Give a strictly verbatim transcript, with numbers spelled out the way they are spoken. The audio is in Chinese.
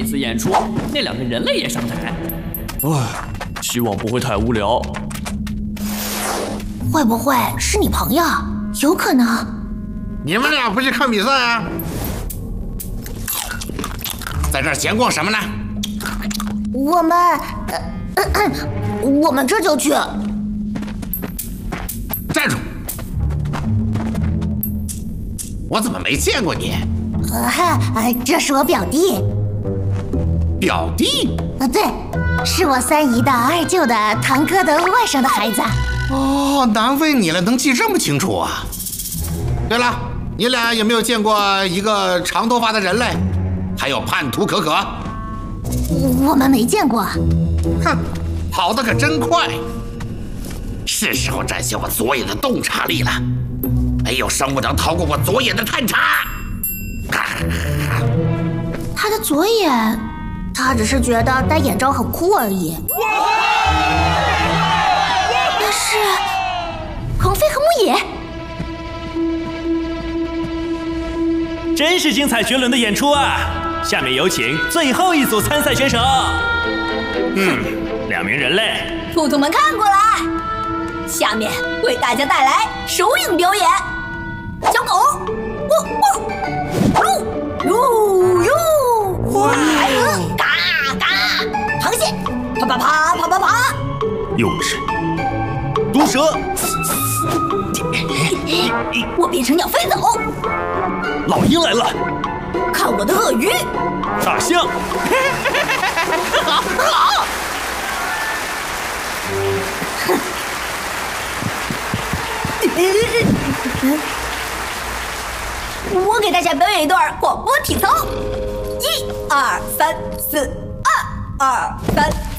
这次演出那两个人类也上台。 唉，希望不会太无聊。 会不会是你朋友？有可能。 你们俩不去看比赛啊？在这儿闲逛什么呢？ 我们，呃呃呃、我们这就去。 站住！我怎么没见过你？ 呃，这是我表弟。 表弟？ 呃，对，是我三姨的二舅的堂哥的外甥的孩子。 哦，难为你了，能记这么清楚啊！对了，你俩有没有见过一个长头发的人类？还有叛徒可可？ 我们没见过。 哼，跑得可真快！是时候展现我左眼的洞察力了。没有生物能逃过我左眼的探查。 他的左眼，他只是觉得戴眼罩很酷而已。那是鹏飞和牧野。 真是精彩绝伦的演出啊！下面有请最后一组参赛选手。嗯，两名人类， 兔兔们看过来，下面为大家带来手影表演。小狗，喔喔，哟哟哟，哇，嘎嘎，螃蟹，啪啪啪啪啪啪， 又是毒蛇， 我变成鸟飞走。 老鹰来了， 看我的鳄鱼！ 大象， 好，好。我给大家表演一段广播体操，一二三四，二二三。